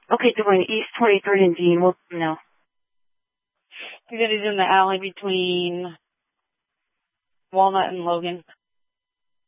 Okay, doing East 23rd and Dean. We'll know. He said he's in the alley between Walnut and Logan.